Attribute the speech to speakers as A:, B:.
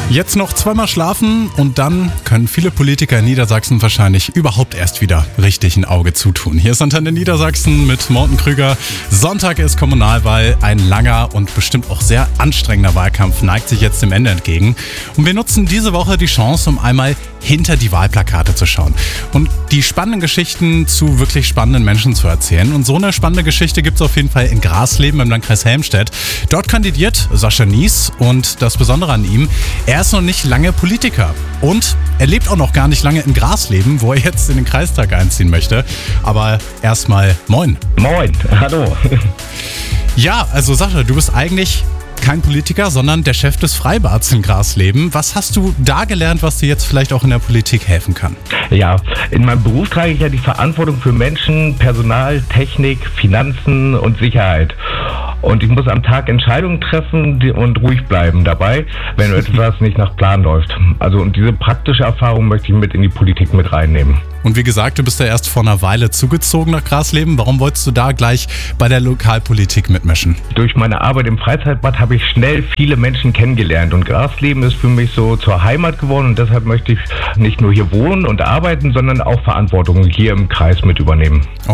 A: Jetzt noch zweimal schlafen und dann können viele Politiker in Niedersachsen wahrscheinlich überhaupt erst wieder richtig ein Auge zutun. Hier ist Antenne Niedersachsen mit Morten Krüger. Sonntag ist Kommunalwahl. Ein langer und bestimmt auch sehr anstrengender Wahlkampf neigt sich jetzt dem Ende entgegen. Und wir nutzen diese Woche die Chance, um einmal hinter die Wahlplakate zu schauen und die spannenden Geschichten zu wirklich spannenden Menschen zu erzählen. Und so eine spannende Geschichte gibt es auf jeden Fall in Grasleben im Landkreis Helmstedt. Dort kandidiert Sascha Nies und das Besondere an ihm, er ist noch nicht lange Politiker und er lebt auch noch gar nicht lange in Grasleben, wo er jetzt in den Kreistag einziehen möchte. Aber erstmal moin.
B: Moin, hallo.
A: Ja, also Sascha, du bist eigentlich kein Politiker, sondern der Chef des Freibads in Grasleben. Was hast du da gelernt, was dir jetzt vielleicht auch in der Politik helfen kann?
B: Ja, in meinem Beruf trage ich ja die Verantwortung für Menschen, Personal, Technik, Finanzen und Sicherheit. Und ich muss am Tag Entscheidungen treffen und ruhig bleiben dabei, wenn etwas nicht nach Plan läuft. Also und diese praktische Erfahrung möchte ich mit in die Politik mit reinnehmen.
A: Und wie gesagt, du bist ja erst vor einer Weile zugezogen nach Grasleben. Warum wolltest du da gleich bei der Lokalpolitik mitmischen?
B: Durch meine Arbeit im Freizeitbad habe ich schnell viele Menschen kennengelernt. Und Grasleben ist für mich so zur Heimat geworden. Und deshalb möchte ich nicht nur hier wohnen und arbeiten, sondern auch Verantwortung hier im Kreis mit übernehmen.